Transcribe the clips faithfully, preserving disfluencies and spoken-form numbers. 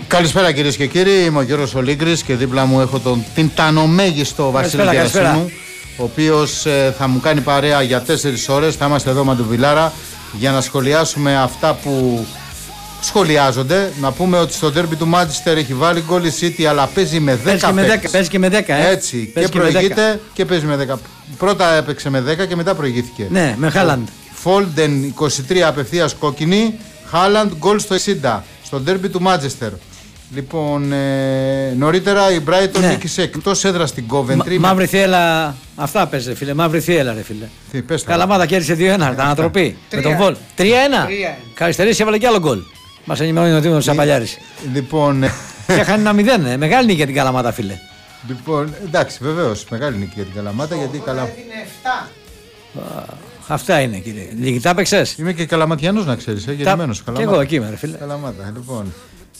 Καλησπέρα κυρίες και κύριοι, είμαι ο Γιώργος Ολίγκρης και δίπλα μου έχω τον τιτανομέγιστο Βασίλη Γερασίμου, ο οποίος ε, θα μου κάνει παρέα για τέσσερις ώρες. Θα είμαστε εδώ με τον Βιλάρα για να σχολιάσουμε αυτά που σχολιάζονται. Να πούμε ότι στο ντέρμπι του Μάντσεστερ έχει βάλει γκολ η City, αλλά παίζει με δέκα παίκτες. Παίζει και με δέκα, ε. Έτσι, παίζει και, και προηγείται και παίζει με δέκα. Πρώτα έπαιξε με δέκα και μετά προηγήθηκε. Ναι, με Χάλαντ. Φόλντεν είκοσι τρία απευθείας κόκκινη, Χάλαντ γκολ στο εξήντα στο ντέρμπι του Μάντσεστερ. Λοιπόν, ε, νωρίτερα η Brighton ναι. νίκησε εκτός έδρας στην Coventry. Μα, μαύρη θύελα, αυτά παίζει φίλε, μαύρη θύελα ρε φίλε. Τι, πες τα. Καλαμάδα κέρδισε δύο ένα, τα ανατροπή με τον Βολ. τρία ένα. Καθυστερήσει, έβαλε κι άλλο γκολ. Μας ενημερώνει ο Δήμος Σαπαλιάρης. Λοιπόν. Και χάνει ένα μηδέν, ε. Μεγάλη νίκη για την Καλαμάδα φίλε. Λοιπόν, εντάξει, βεβαίως, μεγάλη νίκη για την Καλαμάδα γιατί η Καλαμάδα. Αυτά είναι κύριε. Λιγητά παίξες. Είμαι και Καλαματιανός να ξέρεις, ε, γεννημένος. Και εγώ εκεί είμαι ρε φίλε. Καλαμάδα, λοιπόν.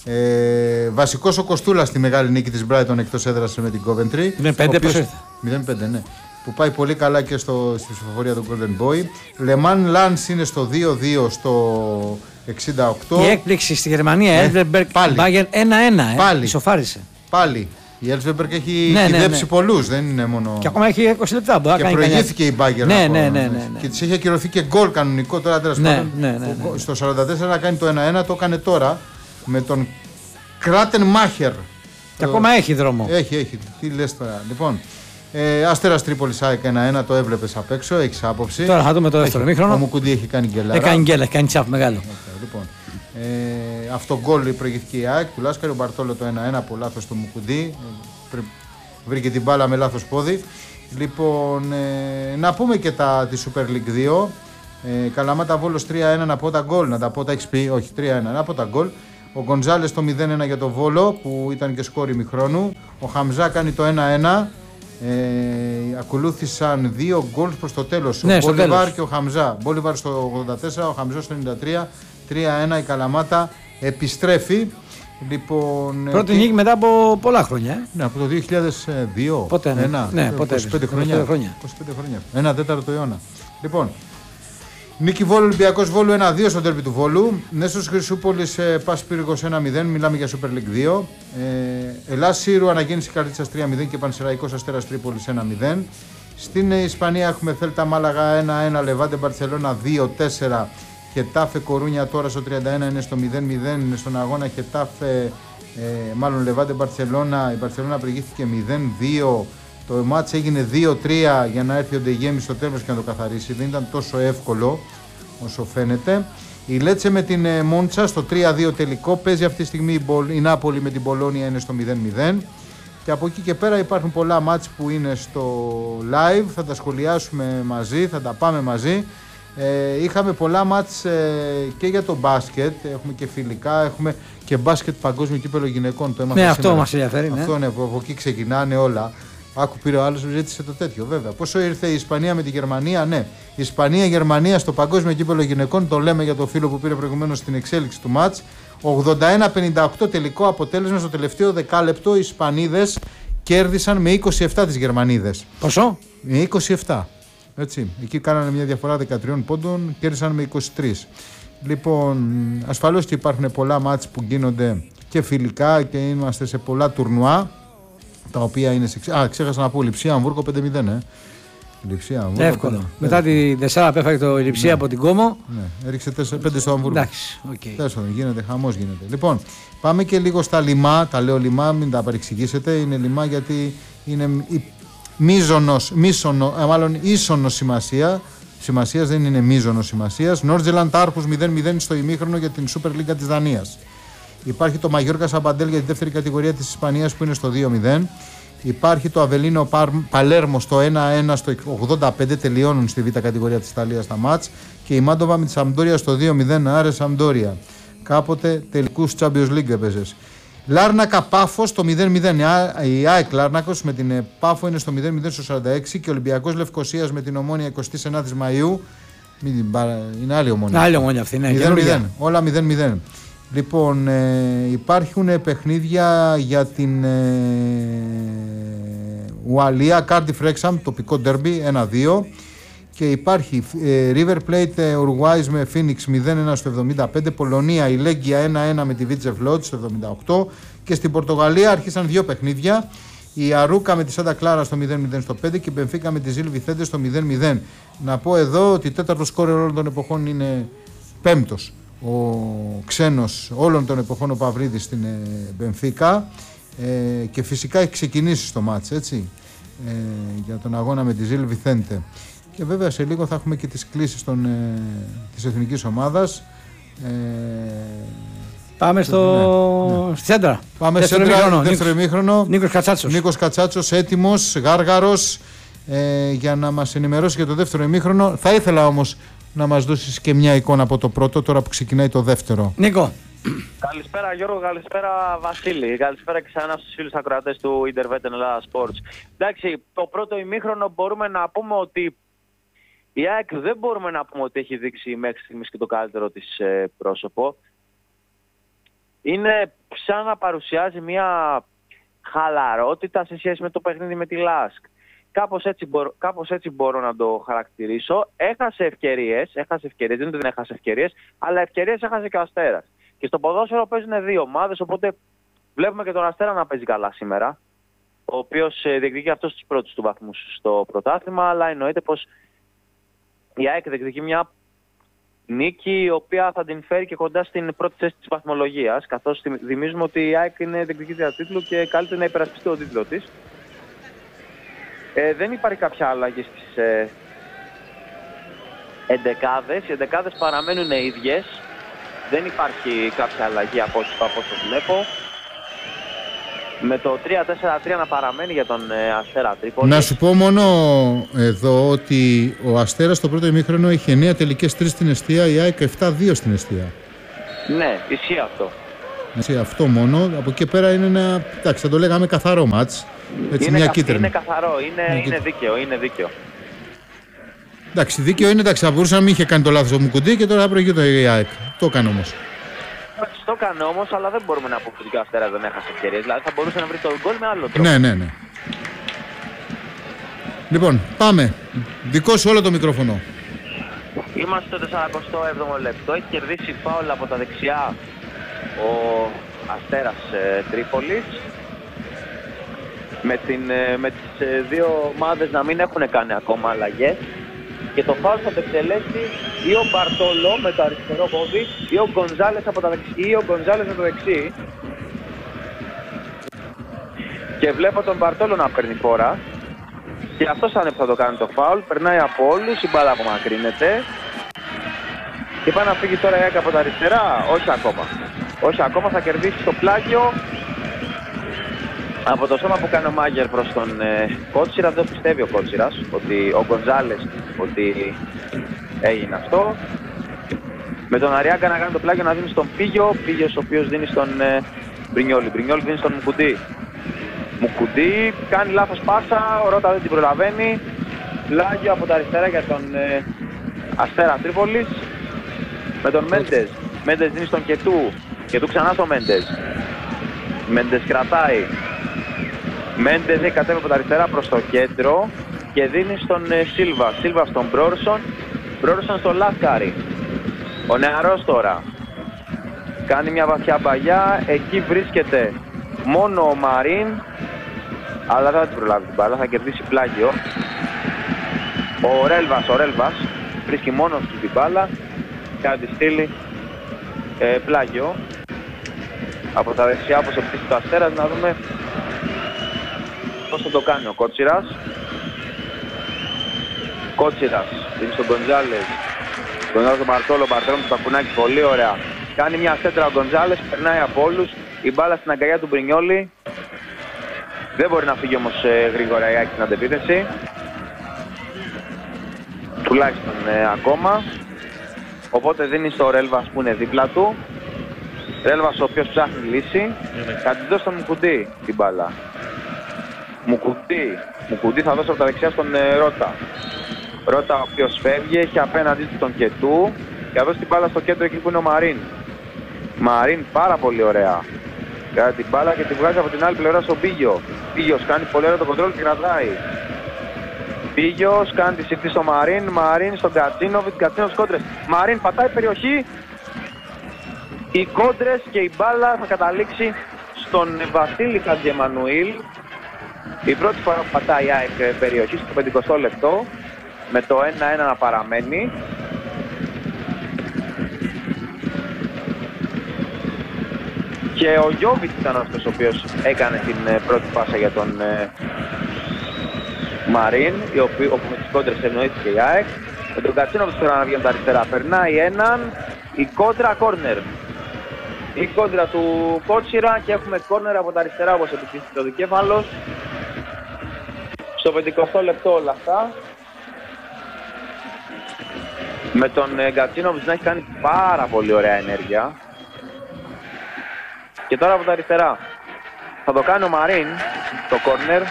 Ε, βασικός ο Κοστούλας στη μεγάλη νίκη της Brighton εκτός έδρας με την Coventry. μηδέν πέντε μηδέν πέντε, ναι. Που πάει πολύ καλά και στο, στη ψηφοφορία του Golden Boy. Λεμάν Λάνς είναι στο δύο δύο στο εξήντα οκτώ. Η έκπληξη στη Γερμανία, Έλβεμπεργκ Μπάγερν ένα ένα. Ε, πάλι. Ισοφάρισε. Πάλι. Η Έλβεμπεργκ έχει ναι, κυδέψει ναι, ναι. πολλούς, δεν είναι μόνο. Και ακόμα έχει είκοσι λεπτά. Μπορεί και να προηγήθηκε η Μπάγερν. Ναι, ναι, ναι, ναι, ναι. Και της έχει ακυρωθεί και γκολ κανονικό τώρα τέλος ναι, πάντων. ναι, ναι, ναι, ναι. Στο σαράντα τέσσερα να κάνει το ένα ένα, το έκανε τώρα με τον Κράτεν Μάχερ. Και ακόμα έχει δρόμο. Έχει, έχει. Τι λες τώρα. Λοιπόν, ε, Αστέρας Τρίπολης ΑΕΚ ένα ένα, το έβλεπες απ' έξω, έχεις άποψη. Τώρα θα δούμε το δεύτερο μήχρονο. Ο Μουκουντή έχει κάνει γκέλα. Έχει κάνει γκέλα, έχει κάνει τσάπ μεγάλο. Okay, λοιπόν, ε, αυτό γκολ προηγήθηκε η ΑΕΚ του Λάσκαρη, ο Μπαρτόλο το ένα ένα από λάθος του Μουκουντή. Βρήκε την μπάλα με λάθος πόδι. Λοιπόν, ε, να πούμε και τα τη Super League δύο. Ε, Καλαμάτα Βόλος τρία ένα, να πω τα γκολ, να τα πω τα εξ πι, όχι τρία ένα, να πω τα γκολ. Ο Γκονζάλες το μηδέν ένα για το Βόλο που ήταν και σκόρ ημιχρόνου. Ο Χαμζά κάνει το ένα ένα. Ε, ακολούθησαν δύο γκολ προς το τέλος. Ναι, ο Μπόλιβαρ τέλος. και ο Χαμζά. Μπόλιβαρ στο ογδόντα τέσσερα, ο Χαμζά στο ενενήντα τρία. τρία ένα η Καλαμάτα επιστρέφει. Λοιπόν, πρώτη και... νίκη μετά από πολλά χρόνια. Ε. Ναι, από το δύο χιλιάδες δύο. Πότε, ναι. Ένα, ναι, πότε είκοσι πέντε χρόνια. χρόνια. είκοσι πέντε χρόνια. Ένα τέταρτο αιώνα. Λοιπόν, νίκη Βόλου Ολυμπιακός Βόλου ένα δύο στο ντέρμπι του Βόλου. Νέστος Χρυσούπολης ε, Πας Πύργος ένα μηδέν. Μιλάμε για Super League δύο. Ε, Ελλάς Σύρου Αναγέννηση Καρδίτσας τρία μηδέν και Πανσεραϊκός Αστέρας Τρίπολης ένα μηδέν. Στην ε, Ισπανία έχουμε Θέλτα Μάλαγα ένα ένα, Λεβάντε Μπαρτσελώνα δύο τέσσερα. Χετάφε Κορούνια τώρα στο τριάντα ένα είναι στο μηδέν μηδέν. Στον αγώνα Χετάφε, ε, μάλλον Λεβάντε Μπαρτσελώνα. Η Μπαρτσελώνα προηγήθηκε μηδέν δύο. Το μάτς έγινε δύο τρία για να έρθει ο Ντεγέμι στο τέλος και να το καθαρίσει. Δεν ήταν τόσο εύκολο όσο φαίνεται. Η Λέτσε με την ε, Μόντσα στο τρία δύο τελικό. Παίζει αυτή τη στιγμή η, Μπολ, η Νάπολη με την Πολόνια είναι στο μηδέν μηδέν. Και από εκεί και πέρα υπάρχουν πολλά μάτς που είναι στο live. Θα τα σχολιάσουμε μαζί, θα τα πάμε μαζί. Ε, είχαμε πολλά μάτς ε, και για το μπάσκετ. Έχουμε και φιλικά, έχουμε και μπάσκετ παγκόσμιο κύπελλο γυναικών. Το ναι, αυτό μας ενδιαφέρει. Αυτό ναι, από εκεί ξεκινάνε όλα. Άκου πήρε ο άλλος, ζήτησε το τέτοιο βέβαια. Πόσο ήρθε η Ισπανία με τη Γερμανία, ναι. Η Ισπανία-Γερμανία στο παγκόσμιο κύπελλο γυναικών, το λέμε για το φίλο που πήρε προηγουμένως στην εξέλιξη του μάτς. ογδόντα ένα πενήντα οκτώ τελικό αποτέλεσμα. Στο τελευταίο δεκάλεπτο οι Ισπανίδες κέρδισαν με είκοσι επτά τις Γερμανίδες. Πόσο? Με είκοσι επτά. Έτσι. Εκεί κάνανε μια διαφορά δεκατρία πόντων, κέρδισαν με είκοσι τρία. Λοιπόν, ασφαλώς και υπάρχουν πολλά μάτς που γίνονται και φιλικά και είμαστε σε πολλά τουρνουά. Τα οποία είναι σε... Α, ξέχασα να πω Λειψία Αμβούργο πέντε μηδέν, ε. Λειψία Αμβούργο. Εύκολο. Πέντε. Μετά τη τεσσάρα που έφαγε το Λειψία ναι. από την Κόμο. Ναι, έριξε πέντε στο Αμβούργο. Εντάξει, οκ. Okay. Τέσσερα, γίνεται, χαμός γίνεται. Λοιπόν, πάμε και λίγο στα λιμά. Τα λέω λιμά, μην τα παρεξηγήσετε. Είναι λιμά γιατί είναι μίζωνος, μίσονο, ε, μάλλον ίσονος σημασία. Σημασίας δεν είναι μίζωνος σημασίας. Νόρτζελαντ Άρπους μηδέν μηδέν στο ημίχρονο για την Super League της Δανίας. Υπάρχει το Μαγιόρκα Σαμπαντέλ για τη δεύτερη κατηγορία της Ισπανίας που είναι στο δύο μηδέν. Υπάρχει το Αβελίνο Παλέρμο στο ένα ένα στο ογδόντα πέντε, τελειώνουν στη β' κατηγορία της Ιταλίας τα μάτς. Και η Μάντοβα με τη Σαμπντόρια στο δύο μηδέν, άρε Σαμπντόρια. Κάποτε τελικούς Champions League έπαιζες. Λάρνακα Πάφο στο μηδέν μηδέν. Η ΑΕΚ Λάρνακος με την Πάφο είναι στο μηδέν μηδέν στο σαράντα έξι και ο Ολυμπιακός Λευκοσίας με την Ομόνια εικοστή ενάτη Μαΐου. Είναι άλλη Ομόνια. Άλλη Ομόνια αυτή, ναι. μηδέν μηδέν. Όλα μηδέν μηδέν. Λοιπόν, ε, υπάρχουν παιχνίδια για την ε, Ουαλία, Cardiff Wrexham, τοπικό ντέρμπι, ένα δύο. Και υπάρχει ε, River Plate Uruguay με Phoenix μηδέν ένα στο εβδομήντα πέντε, Πολωνία η Λέγκια ένα ένα με τη Βίτσεφ Λότζ στο εβδομήντα οκτώ και στην Πορτογαλία άρχισαν δύο παιχνίδια. Η Αρούκα με τη Σάντα Κλάρα στο μηδέν μηδέν στο πέντε και η Μπενφίκα με τη Ζιλ Βιθέντε στο μηδέν μηδέν. Να πω εδώ ότι τέταρτο σκόρερ όλων των εποχών είναι πέμπτος. Ο ξένος όλων των εποχών ο Παυρίδης στην Μπενφίκα ε, και φυσικά έχει ξεκινήσει στο μάτς, έτσι, ε, για τον αγώνα με τη Ζιλ Βιθέντε. Και βέβαια σε λίγο θα έχουμε και τις κλήσεις των, ε, της εθνικής ομάδας. Ε, Πάμε στο... ναι, ναι. στη Σέντρα. Πάμε σε σέντρα, δεύτερο ημίχρονο. Νίκος Κατσάτσος. Νίκος Κατσάτσος, έτοιμος, γάργαρος, ε, για να μας ενημερώσει για το δεύτερο ημίχρονο. Θα ήθελα όμως να μας δώσεις και μια εικόνα από το πρώτο, τώρα που ξεκινάει το δεύτερο. Νίκο. Καλησπέρα Γιώργο, καλησπέρα Βασίλη. Καλησπέρα και ξανά στους φίλους ακροατές του Intervet Ελλάδα Sports. Εντάξει, το πρώτο ημίχρονο μπορούμε να πούμε ότι η ΑΕΚ δεν μπορούμε να πούμε ότι έχει δείξει μέχρι στιγμής και το καλύτερο της ε, πρόσωπο. Είναι σαν να παρουσιάζει μια χαλαρότητα σε σχέση με το παιχνίδι με τη Λάσκ. Κάπως έτσι, μπορώ, κάπως έτσι μπορώ να το χαρακτηρίσω. Έχασε ευκαιρίες, έχασε ευκαιρίες, δεν δεν έχασε ευκαιρίες, αλλά ευκαιρίες έχασε και ο Αστέρας. Και στο ποδόσφαιρο παίζουν δύο ομάδες, οπότε βλέπουμε και τον Αστέρα να παίζει καλά σήμερα, ο οποίος διεκδικεί αυτός τους πρώτους του βαθμούς στο πρωτάθλημα, αλλά εννοείται πως η ΑΕΚ διεκδικεί μια νίκη η οποία θα την φέρει και κοντά στην πρώτη θέση της βαθμολογίας, καθώς θυμίζουμε ότι η ΑΕΚ είναι διεκδικήτρια τίτλου και καλείται να υπερασπιστεί τον τίτλο της. Ε, δεν υπάρχει κάποια αλλαγή στις ε, εντεκάδες. Οι εντεκάδες παραμένουν ίδιες. Δεν υπάρχει κάποια αλλαγή από όσο βλέπω. Με το τρία τέσσερα τρία να παραμένει για τον ε, Αστέρα Τρίπολη. Να σου πω μόνο εδώ ότι ο Αστέρας στο πρώτο ημίχρονο είχε εννέα τελικές, τρεις στην εστία, η ΑΕΚ επτά δύο στην εστία. Ναι, ισχύει αυτό. Έτσι, αυτό μόνο. Από εκεί πέρα είναι ένα, εντάξει, θα το λέγαμε καθαρό μάτς. Έτσι, είναι, μια κα, κίτρινη. Είναι καθαρό, είναι, είναι, είναι δίκαιο, είναι δίκαιο. Εντάξει, δίκαιο είναι, εντάξει, θα μπορούσε να μην είχε κάνει το λάθος ο Μουκουντή και τώρα θα προηγεί το η ΑΕΚ. Το έκανε όμως. Το έκανε όμως, αλλά δεν μπορούμε να πούμε ότι ο Αστέρας δεν έχασε ευκαιρίες. Δηλαδή θα μπορούσε να βρει τον γκολ με άλλο τρόπο. Ναι, ναι, ναι. Λοιπόν, πάμε. Δικό σου όλο το μικρόφωνο. Είμαστε στο σαρανταεπτό έβδομο λεπτό. Έχει κερδίσει φάουλ από τα δεξιά ο Αστέρας ε, Τρίπολης. Με, την, ε, με τις ε, δύο ομάδες να μην έχουν κάνει ακόμα αλλαγές. Και το φάουλ θα το εκτελέσει ή ο Μπαρτόλο με το αριστερό πόδι ή ο Γκονζάλες από, τα δεξι, ή ο Γκονζάλες από το δεξί. Και βλέπω τον Μπαρτόλο να παίρνει φόρα. Και αυτός θα είναι που θα το κάνει το φάουλ. Περνάει από όλους, η μπάλα απομακρύνεται. Και πάει να φύγει τώρα η ΑΕΚ από τα αριστερά. Όχι ακόμα. Όχι ακόμα, θα κερδίσει το πλάγιο. Από το σώμα που κάνει ο Μάγερ προς τον ε, Κότσιρα, δεν πιστεύει ο Κότσιρας, ότι ο Γκονζάλες, ότι έγινε αυτό. Με τον Αριάγκα να κάνει το πλάγιο να δίνει στον Πίγιο, Πίγιος ο οποίος δίνει στον ε, Μπρινιόλι, Μπρινιόλι δίνει στον Μουκουντή. Μουκουντή κάνει λάθος πάσα, ο Ρώτα δεν την προλαβαίνει. Πλάγιο από τα αριστερά για τον ε, Αστέρα Τρίπολης. Με τον Μέντες, Μέντες δίνει στον Κετού, Κετού ξανά στον Μέντες. Μέντες κρατάει. Μέντες έχει κατέβει από τα αριστερά προς το κέντρο και δίνει στον ε, Σίλβα. Σίλβα στον Μπρόρσον. Μπρόρσον στον Λάσκαρη. Ο νεαρός τώρα κάνει μια βαθιά μπαγιά. Εκεί βρίσκεται μόνο ο Μαρίν, αλλά δεν θα την προλάβει την μπάλα, θα κερδίσει πλάγιο. Ο Ρέλβας, ο Ρέλβας βρίσκει μόνος του την μπάλα και θα τη στείλει ε, πλάγιο. Από τα δεξιά όπως επίσης το Αστέρας, να δούμε πώς θα το κάνει ο Κότσιρας. Κότσιρας, δίνει στον Γκονζάλες, Γκονζάλες τον Μπαρτόλο, Μπαρτόλο του Πακουνάκη, πολύ ωραία. Κάνει μια σέντρα ο Γκονζάλες, περνάει από όλους, η μπάλα στην αγκαλιά του Μπρινιόλι. Δεν μπορεί να φύγει όμως ε, γρήγορα η ΑΕΚ στην αντεπίθεση. Τουλάχιστον ε, ακόμα. Οπότε δίνει στο Ρέλβας που είναι δίπλα του. Ρέλβας ο οποίος ψάχνει λύση. Θα την δώσει στον Μουκουντή την μπάλα. Μουκουντή. Μουκουντή θα δώσει από τα δεξιά στον ε, Ρώτα. Ρώτα ο οποίος φεύγει, έχει απέναντί του τον Κετού. Και θα δώσει την μπάλα στο κέντρο εκεί που είναι ο Μαρίν. Μαρίν πάρα πολύ ωραία. Κάνει την μπάλα και τη βγάζει από την άλλη πλευρά στον Πίγιο. Πίγιος κάνει πολύ ωραία το κοντρόλ και κρατάει. Πίγιος κάνει τη συρτή στο Μαρίν, Μαρίν στον Κατσίνοβιτς, Κατσίνοβιτς κόντρες. Μαρίν πατάει περιοχή. Οι κόντρες και η μπάλα θα καταλήξει στον Βασίλη Χατζιεμανουήλ. Η πρώτη φορά που πατάει η ΑΕΚ περιοχή στο πενηκοστό λεπτό, με το ένα ένα να παραμένει. Και ο Γιώβιτς ήταν αυτός ο οποίος έκανε την πρώτη πάσα για τον ε, Μαρίν, όπου με τις κόντρες ευνοήθηκε η ΑΕΚ. Με τον Κατσίνοβιτς τώρα να βγει από τα αριστερά. Περνάει έναν, η κόντρα κόρνερ. Η κόντρα του Κότσιρα και έχουμε κόρνερ από τα αριστερά, όπως επιτύχθηκε ο δικέφαλος. Στο πενηκοστό λεπτό όλα αυτά. Με τον Κατσίνοβιτς να έχει κάνει πάρα πολύ ωραία ενέργεια. Και τώρα από τα αριστερά θα το κάνει ο Μαρίν το κόρνερ.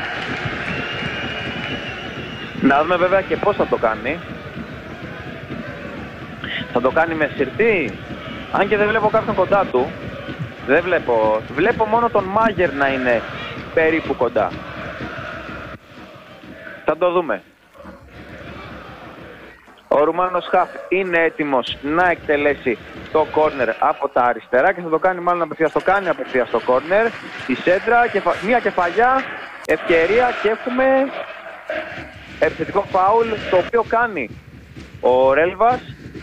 Να δούμε βέβαια και πώς θα το κάνει. Θα το κάνει με συρτή. Αν και δεν βλέπω κάποιον κοντά του. Δεν βλέπω. Βλέπω μόνο τον Μάγερ να είναι περίπου κοντά. Θα το δούμε. Ο Ρουμάνος Χαφ είναι έτοιμος να εκτελέσει το κόρνερ από τα αριστερά και θα το κάνει μάλλον απευθείας. Το κάνει απευθείας το κόρνερ. Η σέντρα, κεφα... μια κεφαλιά, ευκαιρία και έχουμε επιθετικό φάουλ, το οποίο κάνει ο Ρέλβας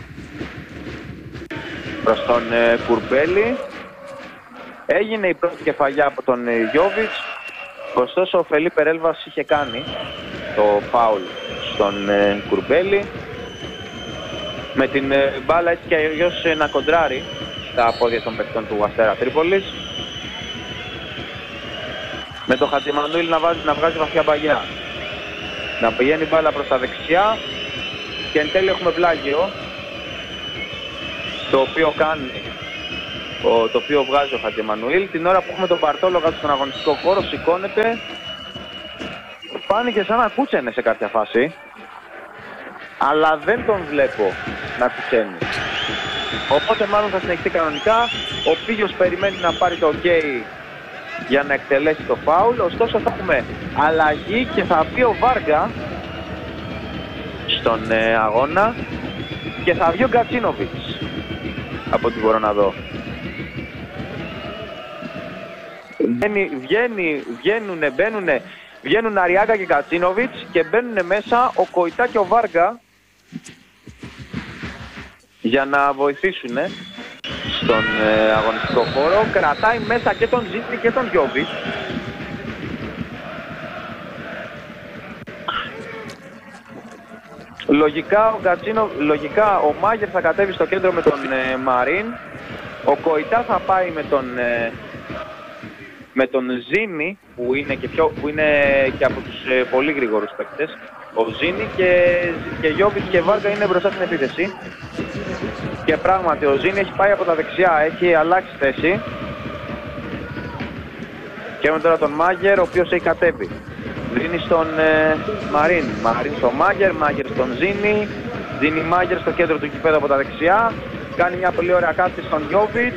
προς τον ε, Κουρμπέλη. Έγινε η πρώτη κεφαλιά από τον ε, Γιώβιτς. Ωστόσο ο Φελίπε Ρέλβας είχε κάνει το φάουλ στον ε, Κουρμπέλη. Με την ε, μπάλα έτσι και αλλιώς ε, να κοντράρει τα πόδια των παιχτών του Αστέρα Τρίπολης. Με το Χατζημανουήλ να, βάζει, να βγάζει βαθιά μπαγιά. Να πηγαίνει μπάλα προς τα δεξιά και εν τέλει έχουμε πλάγιο, το οποίο κάνει, το οποίο βγάζει ο Χατζημανουήλ. Την ώρα που έχουμε τον Μπαρτόλο κάτω στον αγωνιστικό χώρο, σηκώνεται, φάνηκε σαν να κούτσενε σε κάποια φάση, αλλά δεν τον βλέπω να κουτσένει. Οπότε μάλλον θα συνεχιστεί κανονικά. Ο Πίγιος περιμένει να πάρει το ok για να εκτελέσει το φάουλ. Ωστόσο θα έχουμε αλλαγή και θα μπει ο Βάργα στον ε, αγώνα και θα βγει ο Κατσίνοβιτς, από ό,τι μπορώ να δω. Βγαίνει, βγαίνει, βγαίνουνε, μπαίνουνε, βγαίνουν Αριάγκα και Κατσίνοβιτς και μπαίνουνε μέσα ο Κοϊτά και ο Βάργα για να βοηθήσουν στον ε, αγωνιστικό χώρο. Κρατάει μέσα και τον Ζήτη και τον Γιώβιτς. Λογικά ο, Κατσίνο, λογικά ο Μάγερ θα κατέβει στο κέντρο με τον ε, Μαρίν. Ο Κοϊτά θα πάει με τον, ε, με τον Ζήνη που είναι και, πιο, που είναι και από τους ε, πολύ γρήγορους παίκτες. Ο Ζήνη και, και Γιώβιτς και Βάργα είναι μπροστά στην επίθεση. Και πράγματι ο Ζήνη έχει πάει από τα δεξιά, έχει αλλάξει θέση. Και έχουμε τώρα τον Μάγερ, ο οποίος έχει κατέβει. Δίνει στον ε, Μαρίν, Μαρίν στον Μάγερ, Μάγερ στον Ζήνη. Δίνει Μάγερ στο κέντρο του γηπέδου από τα δεξιά. Κάνει μια πολύ ωραία κάθεση στον Γιώβιτς.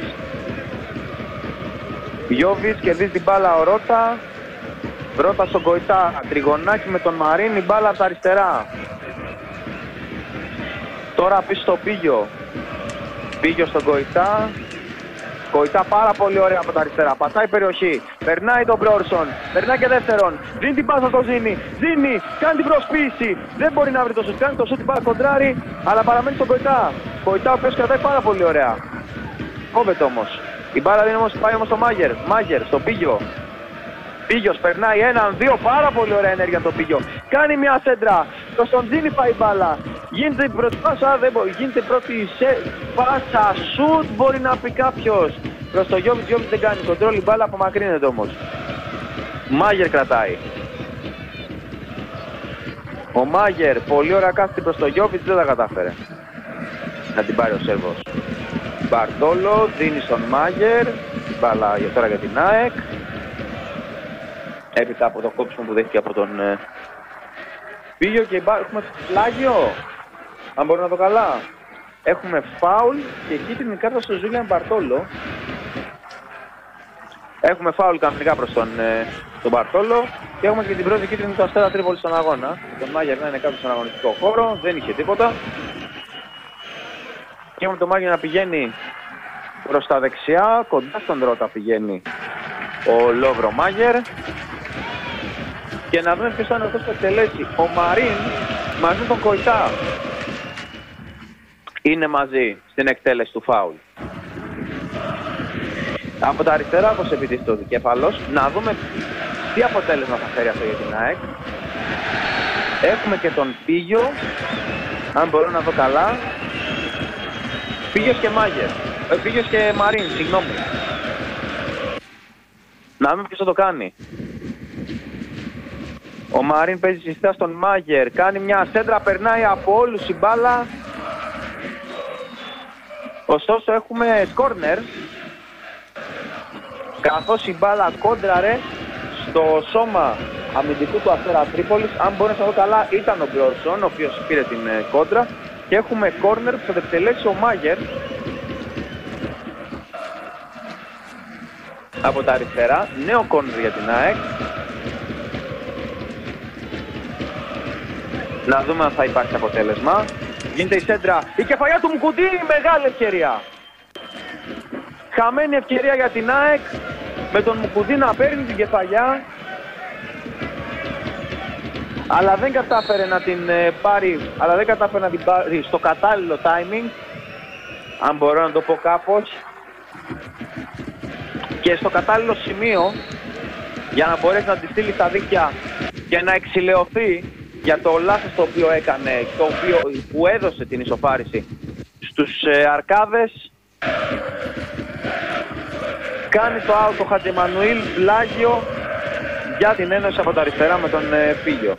Γιώβιτς κερδίζει την μπάλα ο Ρώτα. Ρώτα στον Κοϊτά, τριγωνάκι με τον Μαρίν, η μπάλα από τα αριστερά. Τώρα πίσω στο Πίγιο. Πίγιο στον Κοϊτά. Κοϊτά πάρα πολύ ωραία από τα αριστερά. Πατάει περιοχή. Περνάει τον Μπρόρσον. Περνάει και δεύτερον. Δίνει την πάσα στο Ζήνη. Ζήνη κάνει την προσποίηση. Δεν μπορεί να βρει το σουτ. Κάνει το σουτ, την μπάλα κοντράρει. Αλλά παραμένει στον Κοϊτά. Κοϊτά ο οποίος κρατάει πάρα πολύ ωραία. Κόβεται όμως. Η μπάλα είναι όμως, πάει όμως στο Μάγερ. Μάγερ στο Πίγιο. Πίγιος περνάει έναν, δύο, πάρα πολύ ωραία ενέργεια το Πίγιο. Κάνει μια σέντρα. Προς τον Τζίνι πάει η μπάλα. Γίνεται η πρώτη πάσα, δεν μπορεί. Γίνεται η πρώτη σε... πάσα, σουτ μπορεί να πει κάποιος. Προς το Γιώβιτς, Γιώβιτς δεν κάνει κοντρόλ, η μπάλα απομακρύνεται όμως. Μάγερ κρατάει. Ο Μάγερ, πολύ ωραία κάθεται προς το Γιώβιτς, δεν τα κατάφερε να την πάρει ο Σέρβος. Μπαρτόλο, δίνει στον Μάγερ. Μπάλα για τώρα για την ΑΕΚ. Έπειτα από το κόψιμο που δέχτηκε από τον ε, Πίγιο και έχουμε πλάγιο, αν μπορώ να δω καλά. Έχουμε φάουλ και κίτρινη κάρτα στο Ζούλιαν Μπαρτόλο. Έχουμε φάουλ κανονικά προς τον, ε, τον Μπαρτόλο. Και έχουμε και την πρώτη κίτρινη του Αστέρα Τρίπολη στον αγώνα. Τον Μάγερ να είναι κάτω στον αγωνιστικό χώρο, δεν είχε τίποτα. Και έχουμε τον Μάγερ να πηγαίνει προς τα δεξιά, κοντά στον Ρότα πηγαίνει ο Λόβρο Μάγερ. Και να δούμε ποιος θα είναι αυτός που εκτελέσει. Ο Μαρίν μαζί με τον Κοϊτά είναι μαζί στην εκτέλεση του φάουλ. Από τα αριστερά πως επιτίθεται ο δικέφαλος. Να δούμε τι αποτέλεσμα θα φέρει αυτό για την ΑΕΚ. Έχουμε και τον Πίγιο, αν μπορώ να δω καλά. Πίγιος και Μάγερ. Ε, Πίγιος και Μαρίν, συγγνώμη. Να δούμε ποιος θα το κάνει. Ο Μαρίν παίζει συστά στον Μάγερ. Κάνει μια σέντρα, περνάει από όλους η μπάλα. Ωστόσο έχουμε κόρνερ. Καθώς η μπάλα κόντραρε στο σώμα αμυντικού του Αστέρα Τρίπολης. Αν μπορώ να δω καλά, ήταν ο Μπρόρσον, ο οποίος πήρε την κόντρα. Και έχουμε κόρνερ που θα το εκτελέσει ο Μάγερ από τα αριστερά. Νέο κόρνερ για την ΑΕΚ. Να δούμε αν θα υπάρξει αποτέλεσμα. Γίνεται η σέντρα. Η κεφαλιά του Μουκουντή, μεγάλη ευκαιρία. Χαμένη ευκαιρία για την ΑΕΚ. Με τον Μουκουντή να παίρνει την κεφαλιά. Αλλά δεν κατάφερε να την ε, πάρει, αλλά δεν κατάφερε να την πάρει στο κατάλληλο timing. Αν μπορώ να το πω κάπως. Και στο κατάλληλο σημείο για να μπορέσει να τη στείλει στα δίκτυα και να εξηλαιωθεί για το λάθος το οποίο έκανε, το οποίο, που έδωσε την ισοφάριση στους ε, Αρκάδες. Κάνει το out ο Χατζημανουήλ, πλάγιο για την ένωση από τα αριστερά με τον ε, Πίγιο.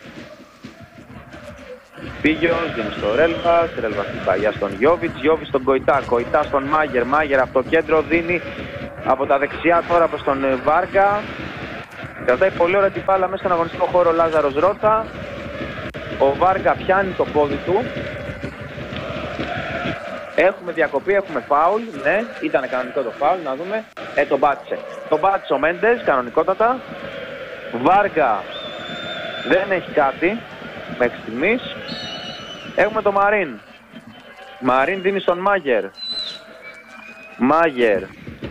Πίγιος δίνει στο Ρέλβας, Ρέλβας την παγιά στον Γιώβιτς, Γιώβιτς στον Κοϊτά, Κοϊτά στον Μάγερ, Μάγερ από το κέντρο δίνει από τα δεξιά τώρα προς τον ε, Βάργα. Κρατάει πολύ ωραία την μπάλα μέσα στον αγωνιστικό χώρο ο Λάζαρος Ρότα. Ο Βάργα πιάνει το πόδι του. Έχουμε διακοπή, έχουμε φάουλ, ναι, ήταν κανονικό το φάουλ, να δούμε. Ε, τον πάτησε. Τον πάτησε ο Μέντες, κανονικότατα. Βάργα δεν έχει κάτι μέχρι στιγμής. Έχουμε τον Μαρίν. Μαρίν δίνει στον Μάγερ. Μάγερ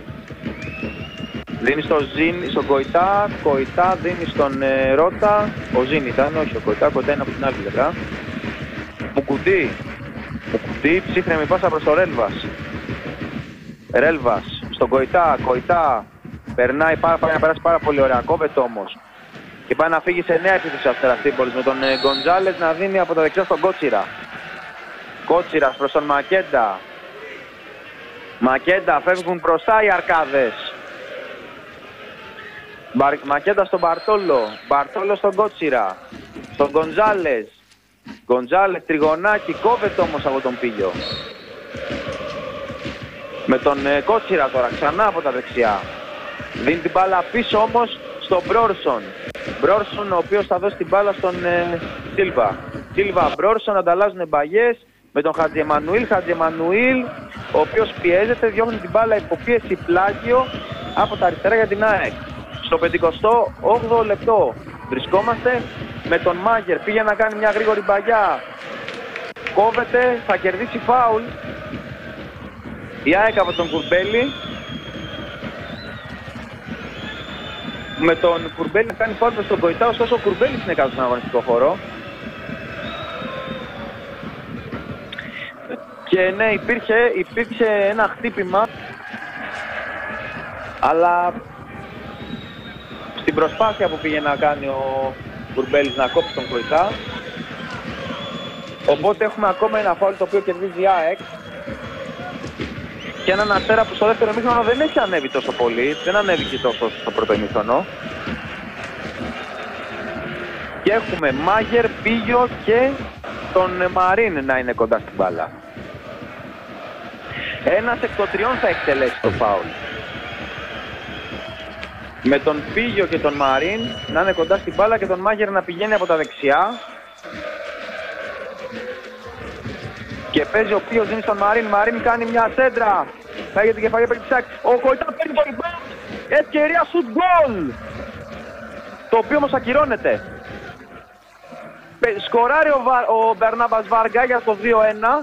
δίνει στον Ζήν, στον Κοϊτά. Κοϊτά δίνει στον ε, Ρότα. Ο Ζήν ήταν, όχι ο Κοϊτά, Κοϊτά είναι από την άλλη πλευρά. Μουκουντή. Μουκουντή, ψύχρεμη πάσα προς το Ρέλβας. Ρέλβας στον Κοϊτά. Κοϊτά περνάει πάρα, πάει να περάσει πάρα πολύ ωραία. Κόβεται όμως. Και πάει να φύγει σε νέα επίθεση ο Αστέρας Τρίπολης με τον ε, Γκοντζάλες να δίνει από τα δεξιά στον Κότσιρα. Κότσιρας προς τον Μακέντα. Μακέντα, φεύγουν μπροστά οι Αρκάδες. Μακέντα στον Μπαρτόλο. Μπαρτόλο στον Κότσιρα. Στον Γκοντζάλες. Γκοντζάλες, τριγωνάκι, κόβεται όμως από τον Πίγιο. Με τον ε, Κότσιρα τώρα, ξανά από τα δεξιά. Δίνει την μπάλα πίσω όμως στον Μπρόρσον. Μπρόρσον ο οποίος θα δώσει την μπάλα στον ε, Σίλβα. Σίλβα, Μπρόρσον, ανταλλάζουν μπαγιές με τον Χατζεμανουήλ. Χατζεμανουήλ, ο οποίος πιέζεται, διώχνει την μπάλα υποπίεση πλάγιο από τα αριστερά για την ΑΕΚ. Στο πενηκοστό όγδοο λεπτό βρισκόμαστε με τον Μάγερ. Πήγε να κάνει μια γρήγορη μπαγιά. Κόβεται, θα κερδίσει φάουλ η ΑΕΚ από τον Κουρμπέλη. Με τον Κουρμπέλη να κάνει φάουλ προς τον Κοϊτά, ωστόσο ο Κουρμπέλης είναι κάτω στον αγωνιστικό χώρο. Και ναι, υπήρχε, υπήρξε ένα χτύπημα, αλλά στην προσπάθεια που πήγε να κάνει ο Κουρμπέλης να κόψει τον Κοϊτά. Οπότε έχουμε ακόμα ένα φάουλ το οποίο κερδίζει η ΑΕΚ. Και έναν Αστέρα που στο δεύτερο ημίχρονο δεν έχει ανέβει τόσο πολύ, δεν ανέβηκε τόσο στο πρώτο ημίχρονο. Και έχουμε Μάγερ, Πίγιο και τον Μαρίν να είναι κοντά στην μπάλα. Ένας εκ των τριών θα εκτελέσει το φάουλ. Με τον Πίγιο και τον Μαρίν να είναι κοντά στην μπάλα και τον Μάγερ να πηγαίνει από τα δεξιά. Και παίζει ο Πίγιος, δίνει στον Μαρίν. Μαρίν κάνει μια σέντρα. Φάγει την κεφαλή, παίρνει τη σάκη. Ο Κοϊτά παίρνει το rebound. Ευκαιρία shoot goal. το οποίο όμως ακυρώνεται. Σκοράρει ο, Βα... ο Μπερνάμπας Βάργα για το δύο ένα.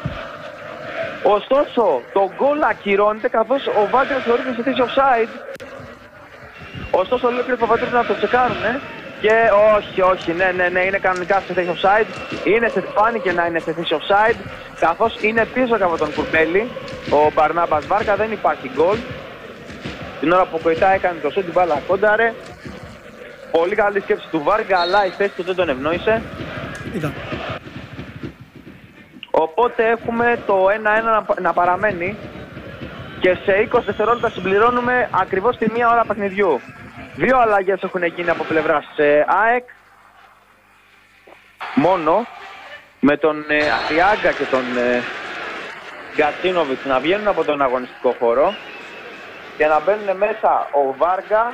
Ωστόσο, το γκολ ακυρώνεται καθώς ο Βάργα θεωρείται σε θέση offside. Ωστόσο, λέει ο κ. Παπαντρίδης να το τσεκάρουνε. Και όχι, όχι, ναι, ναι, ναι, είναι κανονικά σε θέση offside. Είναι σε... Φάνηκε να είναι σε θέση offside. Καθώς είναι πίσω από τον Κουρμπέλη ο Μπαρνάμπας Βάργα, δεν υπάρχει γκολ. Την ώρα που ο Κοϊτά έκανε το σούτ, την μπάλα κόνταρε. Πολύ καλή σκέψη του Βάργα, αλλά η θέση του δεν τον ευνόησε. Ήταν. Οπότε έχουμε το ένα ένα να, να παραμένει και σε είκοσι δευτερόλεπτα συμπληρώνουμε ακριβώς τη μία ώρα παιχνιδιού. Δύο αλλαγές έχουν γίνει από πλευράς ε, ΑΕΚ. Μόνο με τον ε, Αριάγκα και τον ε, Γκατσίνοβιτς να βγαίνουν από τον αγωνιστικό χώρο και να μπαίνουν μέσα ο Βάργα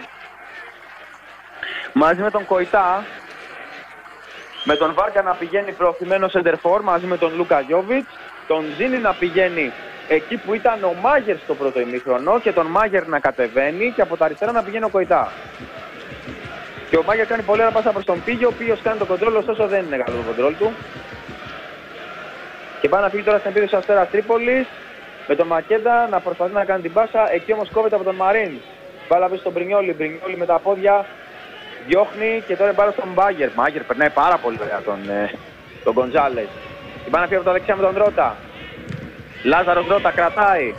μαζί με τον Κοϊτά, με τον Βάργα να πηγαίνει προωθημένο σεντερφόρ μαζί με τον Λούκα Γιόβιτς, τον Ζήνη να πηγαίνει εκεί που ήταν ο Μάγερ στο πρώτο ημίχρονο και τον Μάγερ να κατεβαίνει και από τα αριστερά να πηγαίνει ο Κοϊτά. Και ο Μάγερ κάνει πολύ ωραία πάσα προς τον Πίγιο, ο οποίος κάνει το κοντρόλ, ωστόσο δεν είναι καλό το κοντρόλ του. Και πάει να φύγει τώρα στην επίθεση ο Αστέρας Τρίπολης με τον Μακέντα να προσπαθεί να κάνει την πάσα, εκεί όμως κόβεται από τον Μαρίν. Μπάλα πίσω στον Μπρινιόλι, Μπρινιόλι με τα πόδια διώχνει και τώρα μπάλα στον Μάγερ. Μάγερ περνάει πάρα πολύ ωραία τον, ε, τον Γκοντζάλες. Και πάει να φύγει από τα δεξιά με τον Ρότα. Λάζαρος Ρότα κρατάει.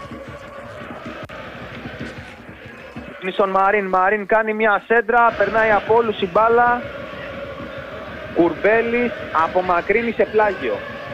Είναι στον Μαρίν, Μαρίν κάνει μια σέντρα, περνάει από όλους η μπάλα. Κουρμπέλης απομακρύνει σε πλάγιο.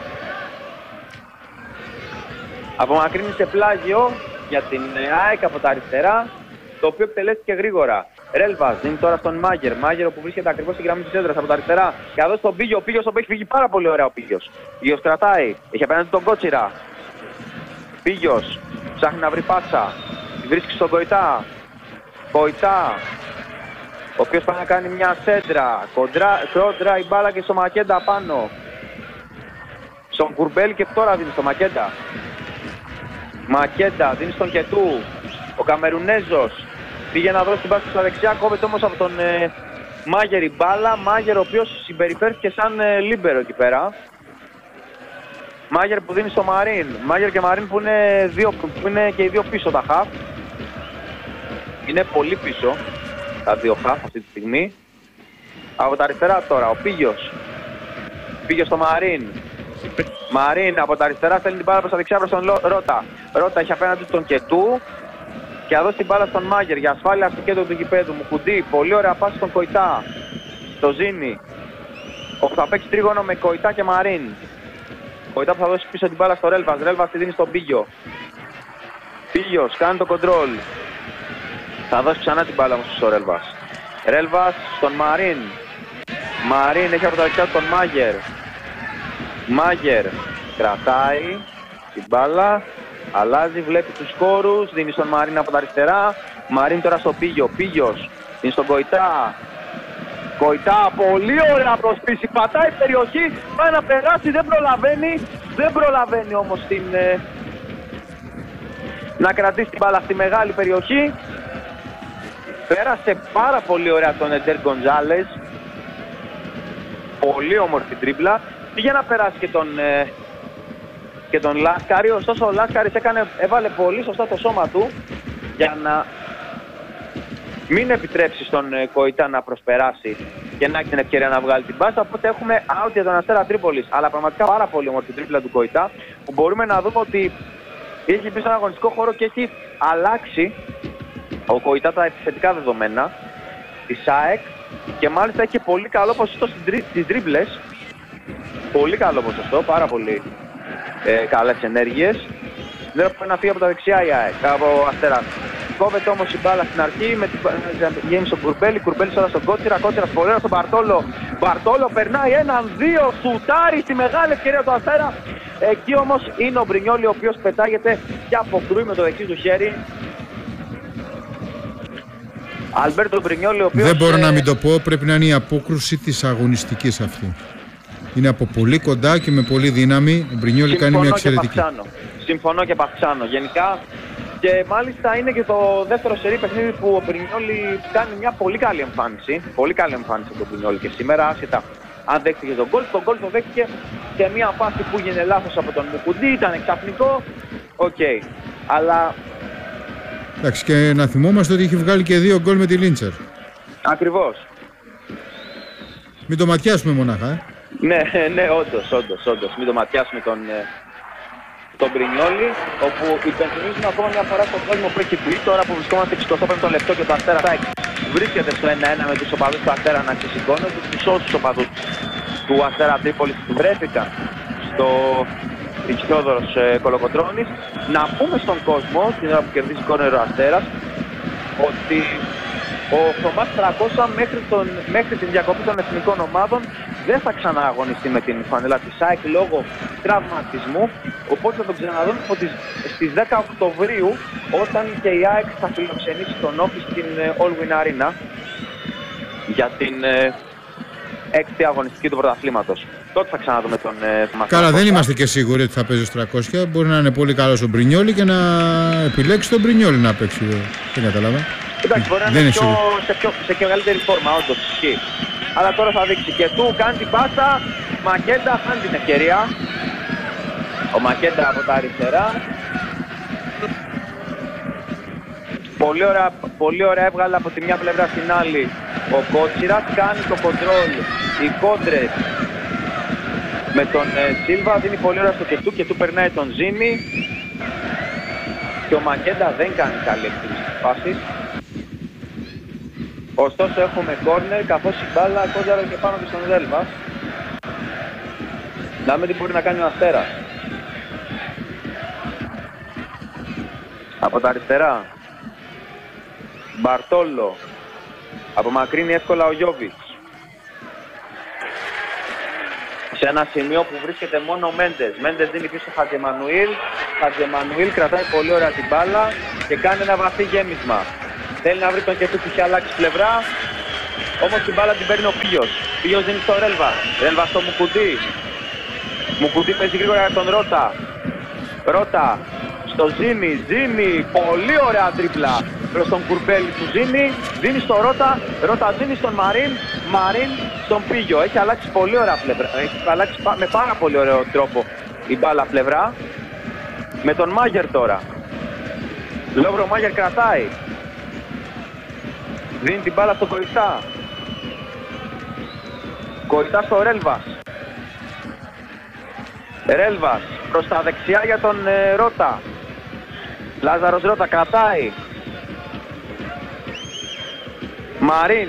Απομακρύνει σε πλάγιο για την ΑΕΚ από τα αριστερά, το οποίο εκτελέστηκε γρήγορα. Ρέλβας δίνει τώρα στον Μάγερ. Μάγερ που βρίσκεται ακριβώς στη γραμμή της έντρας από τα αριστερά. Και εδώ στον Πίγιο. Ο Πίγιος όπου έχει φύγει πάρα πολύ ωραία ο Πίγιος. Πίγιος κρατάει. Έχει απέναντι τον Κότσιρα. Πίγιος ψάχνει να βρει πάσα. Τη βρίσκει στον Κοϊτά. Κοϊτά. Ο οποίος πάει να κάνει μια σέντρα. Κοντρά, κόντρα η μπάλα και στο Μακέντα πάνω. Στον Κουρμπέλ και τώρα δίνει στο Μακέντα. Μακέντα δίνει στον Κετού. Ο Καμερουνέζος πήγε να δώσει την πάση στα δεξιά, κόβεται όμως από τον ε, Μάγερ η μπάλα. Μάγερ ο οποίος συμπεριφέρθηκε σαν ε, λίμπερο εκεί πέρα. Μάγερ που δίνει στο Μαρίν. Μάγερ και Μαρίν που είναι, δύο, που είναι και οι δύο πίσω τα χαφ. Είναι πολύ πίσω τα δύο χαφ αυτή τη στιγμή. Από τα αριστερά τώρα ο Πίγιος. Πίγιος στο Μαρίν. Μαρίν από τα αριστερά στέλνει την μπάλα προς τα δεξιά προς τον Ρότα. Ρότα έχει απέναντι τον Κετού. Και θα δώσει την μπάλα στον Μάγερ για ασφάλεια στο κέντρο του γηπέδου. Μουκουντή, πολύ ωραία πάση στον Κοϊτά. Στο Ζήνη. Ο θα παίξει τρίγωνο με Κοϊτά και Μαρίν. Κοϊτά που θα δώσει πίσω την μπάλα στο Ρέλβας. Ρέλβας τη δίνει στον Πίγιο. Πίγιος κάνει το κοντρόλ. Θα δώσει ξανά την μπάλα όμως στο Ρέλβας. Ρέλβας στον Μαρίν. Μαρίν έχει από τα δεξιά τον Μάγερ. Μάγερ κρατάει την μπάλα. Αλλάζει, βλέπει τους χώρους, δίνει στον Μαρίν από τα αριστερά. Μαρίν τώρα στο Πίγιο. Πίγιος είναι στον Κοϊτά. Κοϊτά, πολύ ωραία προσπίση. Πατάει περιοχή, πάει να περάσει, δεν προλαβαίνει. Δεν προλαβαίνει όμως την, ε, να κρατήσει την μπάλα στη μεγάλη περιοχή. Πέρασε πάρα πολύ ωραία τον Εντέρ Γκοντζάλες. Πολύ όμορφη τρίπλα. Πήγε να περάσει και τον... Ε, και τον Λάσκαρη, ωστόσο ο Λάσκαρης έκανε, έβαλε πολύ σωστά το σώμα του για να μην επιτρέψει στον Κοϊτά να προσπεράσει και να έχει την ευκαιρία να βγάλει την πάσα. Οπότε έχουμε out για τον Αστέρα Τρίπολης. Αλλά πραγματικά πάρα πολύ όμορφη τρίπλα του Κοϊτά, που μπορούμε να δούμε ότι έχει μπει στον αγωνιστικό χώρο και έχει αλλάξει ο Κοϊτά τα επιθετικά δεδομένα της ΑΕΚ και μάλιστα έχει πολύ καλό ποσοστό στις τρίπλες. Πολύ καλό ποσοστό, πάρα πολύ Ε, καλές ενέργειες. Δεν πρέπει να φύγει από τα δεξιά η ΑΕΚ, από Αστέρα. Κόβεται όμως η μπάλα στην αρχή με την γέμιση στον Κουρμπέλη. Κουρμπέλη τώρα στον Κότσιρα. Κότσιρα πολύ ωραία στον Μπαρτόλο. Μπαρτόλο περνάει έναν δύο, σουτάρει στη μεγάλη ευκαιρία του Αστέρα. Εκεί όμως είναι ο Μπρινιόλι ο οποίος πετάγεται και αποκρούει με το δεξί του χέρι. Αλμπέρτο Μπρινιόλι ο οποίος... Δεν μπορώ ε... να μην το πω, πρέπει να είναι η απόκρουση της αγωνιστικής αυτή. Είναι από πολύ κοντά και με πολύ δύναμη. Ο Μπρινιόλι κάνει μια εξαιρετική. Συμφωνώ και Παυξάνο. Γενικά Και μάλιστα είναι και το δεύτερο σερί παιχνίδι που ο Μπρινιόλι κάνει μια πολύ καλή εμφάνιση. Πολύ καλή εμφάνιση από τον Μπρινιόλι και σήμερα, άσχετα αν δέχτηκε τον γκολ. Τον γκολ το δέχτηκε σε μια φάση που έγινε λάθος από τον Μουκουντή, ήταν εξαφνικό. Οκ. Okay. Αλλά. Εντάξει, και να θυμόμαστε ότι έχει βγάλει και δύο γκολ με τη Λίντσερ. Ακριβώς. Μην το ματιάσουμε μονάχα, ε. Ναι, ναι, όντως, όντως, όντως. Μην το ματιάσουμε τον, τον Μπρινιόλι, όπου υπενθυμίζουμε ακόμα μια φορά στον κόσμο που έχει πει τώρα που βρισκόμαστε εξηκοστό πέμπτο λεπτό και το Αστέρα Τάικ βρίσκεται στο ένα ένα με τους οπαδούς του Αστέρα να ξεσηκώνονται. Τους όσους οπαδούς του Αστέρα Τρίπολης βρέθηκαν στο Ιχθιόδωρος ε, Κολοκοτρώνης. Να πούμε στον κόσμο, την ώρα που κερδίζει κόρνερ ο Αστέρας, ότι ο Θωμάς τριακόσια μέχρι, τον, μέχρι την διακοπή των εθνικών ομάδων δεν θα ξανααγωνιστεί με την φανέλα της ΑΕΚ λόγω τραυματισμού, οπότε θα τον ξαναδούμε στις δέκα Οκτωβρίου, όταν και η ΑΕΚ θα φιλοξενήσει τον Όφη στην All Win Arena για την ε, έκτη αγωνιστική του πρωταθλήματος. Τότε θα ξαναδούμε τον ε, Θωμάς. Καλά, δεν είμαστε και σίγουροι ότι θα παίζει στους τριακόσια. Μπορεί να είναι πολύ καλός ο Μπρινιόλι και να επιλέξει τον Μπρινιόλι να παίξει. Δεν καταλάβα. Εντάξει, μπορεί να είναι πιο, σε, πιο, σε πιο καλύτερη φόρμα, όντως ισχύει. Αλλά τώρα θα δείξει και του, κάνει την πάσα, Μακέντα χάνει την ευκαιρία. Ο Μακέντα από τα αριστερά. Πολύ ωραία, πολύ ωραία έβγαλε από τη μια πλευρά στην άλλη ο Κότσιρας, κάνει το κοντρόλ, οι κόντρες με τον ε, Σίλβα, δίνει πολύ ωραία στο Κετού, Κετού περνάει τον Ζήμι και ο Μακέντα δεν κάνει καλή εκτίμηση της φάσης. Ωστόσο έχουμε κόρνερ καθώς η μπάλα κόνταρα και πάνω και στον Ρέλβας. Να δούμε τι μπορεί να κάνει ο Αστέρας. Από τα αριστερά Μπαρτόλο. Απομακρύνει εύκολα ο Γιόβιτς. Σε ένα σημείο που βρίσκεται μόνο ο Μέντες. Μέντες δίνει πίσω Χατζεμανουήλ. Χατζεμανουήλ κρατάει πολύ ωραία την μπάλα και κάνει ένα βαθύ γέμισμα. Θέλει να βρει τον Κετού που έχει αλλάξει πλευρά. Όμως την μπάλα την παίρνει ο Πίγιος. Πίγιος δίνει στο Ρέλβα. Ρέλβα στο Μουκουντή. Μουκουντή παίζει γρήγορα για τον Ρώτα. Ρώτα στο Ζήμι. Ζήμι. Πολύ ωραία τρίπλα προς τον Κουρμπέλη του Ζήμι. Δίνει στο Ρώτα. Ρώτα δίνει στον Μαρίν. Μαρίν στον Πίγιο. Έχει αλλάξει πολύ ωραία πλευρά. Έχει αλλάξει με πάρα πολύ ωραίο τρόπο η μπάλα πλευρά. Με τον Μάγερ τώρα. Λόβρο Μάγερ κρατάει. Δίνει την μπάλα στον Κοριτά. Κοριτά στο Ρέλβας. Ρέλβας προς τα δεξιά για τον ε, Ρώτα. Λάζαρος Ρώτα κρατάει. Μαρίν.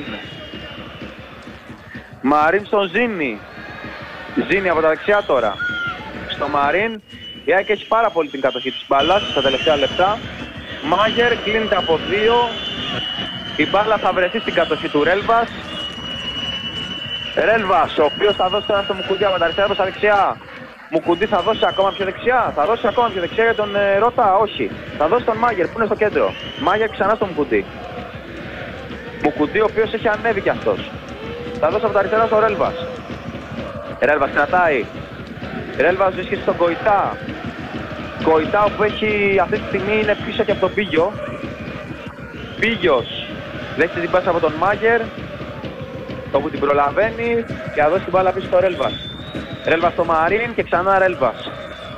Μαρίν στον Ζήνη. Ζήνη από τα δεξιά τώρα. Στο Μαρίν. Η ΑΕΚ έχει πάρα πολύ την κατοχή της μπάλας στα τελευταία λεπτά. Μάγερ κλείνεται από δύο. Η μπάλα θα βρεθεί στην κατοχή του Ρέλβας. Ρέλβας, ο οποίος θα δώσει τώρα στο Μουκουντή από τα αριστερά προς τα δεξιά. Μουκουντή θα δώσει ακόμα πιο δεξιά. Θα δώσει ακόμα πιο δεξιά για τον ε, Ρώτα. Όχι. Θα δώσει τον Μάγερ που είναι στο κέντρο. Μάγερ ξανά στο Μουκουντή. Μουκουντή ο οποίος έχει ανέβει κι αυτός. Θα δώσει από τα αριστερά στο Ρέλβας. Ρέλβας κρατάει. Ρέλβας βρίσκεται στον Κοϊτά. Κοϊτά που έχει αυτή τη στιγμή είναι πίσω και από τον Πίγιο. Πίγιος δέχεται την πάσα από τον Μάγερ, όπου την προλαβαίνει και θα δώσει την μπάλα πίσω στο Ρέλβας. Ρέλβας στο Μαρίν και ξανά Ρέλβας.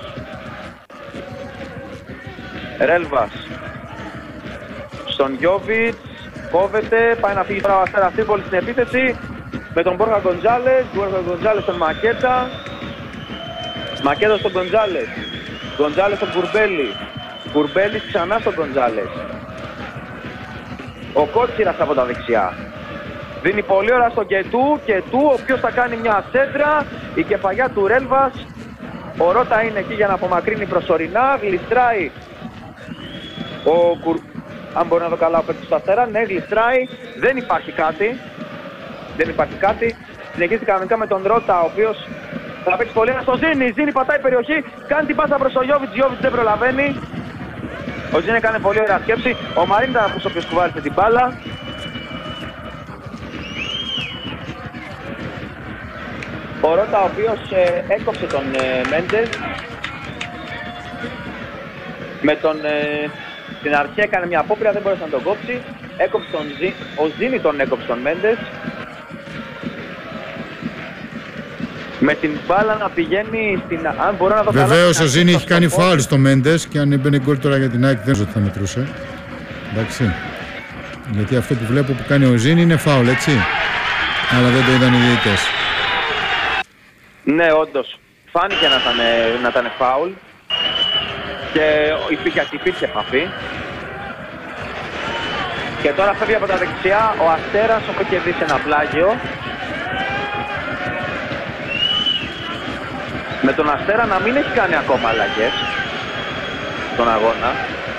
Ρέλβας στον Γιόβιτς, κόβεται, πάει να φύγει τώρα ο Αστέρας Τρίπολης στην επίθεση με τον Μπόρχα Γκοντζάλες, Μπόρχα Γκοντζάλες στον Μακέτα, Μακέτα στον Γκοντζάλες, Γκοντζάλες στον Κουρμπέλη, Κουρμπέλης ξανά στον Γκοντζάλες. Ο Κότσιρας από τα δεξιά. Δίνει πολύ ώρα στον Κετού, Κετού, ο οποίος θα κάνει μια σέντρα, η κεφαλιά του Ρέλβας. Ο Ρώτα είναι εκεί για να απομακρύνει προσωρινά, γλιστράει ο Κουρ... Αν μπορεί να δω καλά ο παίκτης του Αστέρα, ναι, γλιστράει, δεν υπάρχει κάτι. Δεν υπάρχει κάτι. Συνεχίζει κανονικά με τον Ρώτα, ο οποίος θα παίξει πολύ ένα στο Ζήνη. Ζήνη πατάει περιοχή, κάνει την πάσα προς τον Γιόβιτς, Γιόβιτς δεν προλαβαίνει. Ο Ζήνη έκανε πολύ ωραία σκέψη. Ο Μαρίν ήταν αυτός ο οποίος κουβάλισε την μπάλα. Ο Ρώτα ο οποίος ε, έκοψε τον ε, Μέντες με τον ε, Στην αρχή έκανε μια απόπειρα, δεν μπορούσε να τον κόψει. Έκοψε τον Ζή, ο Ζήνη τον έκοψε τον Μέντες. Με την μπάλα να πηγαίνει στην... Αν μπορώ να δω καλά... Βεβαίως ο Ζήνη έχει κάνει φάουλ στο Μέντες και αν έμπαινε γκολ τώρα για την ΑΕΚ δεν ξέρω ότι θα μετρούσε. Εντάξει. Γιατί αυτό που βλέπω που κάνει ο Ζήνη είναι φάουλ, έτσι. Αλλά δεν το είδαν οι διαιτητές. Ναι, όντως. Φάνηκε να ήταν, να ήταν φάουλ. Και υπήρχε, υπήρχε επαφή. Και τώρα φεύγει από τα δεξιά ο Αστέρας, όπου έχει κερδίσει ένα πλάγιο. Με τον Αστέρα να μην έχει κάνει ακόμα αλλαγές στον αγώνα.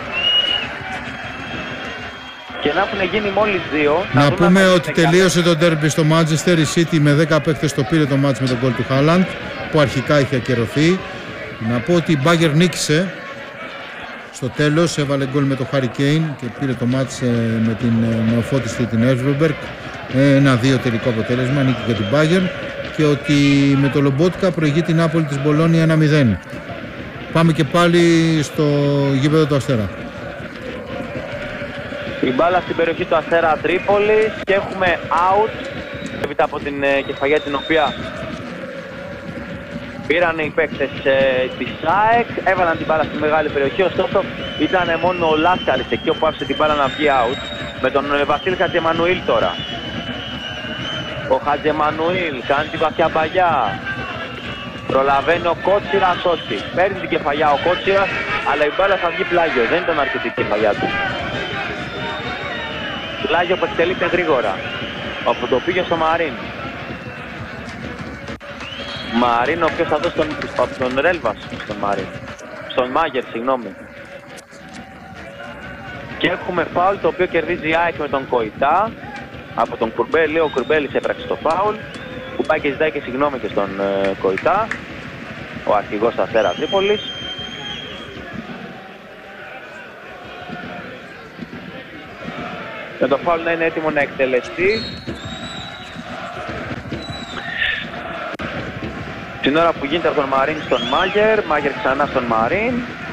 Και να έχουν γίνει μόλις δύο. Να πούμε ότι τελείωσε το ντέρμπι στο Manchester. Η City με δέκα παίκτες το πήρε το μάτς με τον γκολ του Haaland, που αρχικά είχε ακυρωθεί. Να πω ότι η Bayern νίκησε στο τέλος, έβαλε γκολ με το Harry Kane και πήρε το μάτς με την νεοφώτιστη την Elfsberg. ένα δύο τελικό αποτέλεσμα, νίκη για την Bayern. Και ότι με το Λομπότκα προηγεί την Νάπολη της Μπολόνια ένα μηδέν. Πάμε και πάλι στο γήπεδο του Αστέρα. Η μπάλα στην περιοχή του Αστέρα Τρίπολης και έχουμε out έπειτα από την ε, κεφαγιά την οποία πήραν οι παίκτες ε, της ΑΕΚ, έβαλαν την μπάλα στη μεγάλη περιοχή, ωστόσο ήταν μόνο ο Λάσκαρης εκεί όπου άφησε την μπάλα να βγει out με τον ε, Βασίλη Χατζεμανουήλ τώρα. Ο Χατζεμανουήλ κάνει την βαθιά μπαγιά, προλαβαίνει ο Κότσιρας όχι, παίρνει την κεφαγιά ο Κότσιρας αλλά η μπάλα θα βγει πλάγιο, δεν ήταν αρκετή η κεφαγιά του. Πλάγιο που εκτελείται γρήγορα, όπου το πήγε στο Μαρίν. Μαρίν ο οποίος θα δώσει τον, τον Ρέλβας στον Μαρίν. Στον Μάγερ, συγγνώμη. Και έχουμε φάουλ το οποίο κερδίζει η ΑΕΚ με τον Κοϊτά. Από τον Κουρμπέλη, ο Κουρμπέλης έπραξε το φάουλ. Που πάει και ζητάει και συγγνώμη και στον ε, Κοϊτά. Ο αρχηγός του Αστέρα Τρίπολης. Με το φάουλ να είναι έτοιμο να εκτελεστεί. Την ώρα που γίνεται από τον Μαρίν στον Μάγερ, Μάγερ ξανά στον Μαρίν.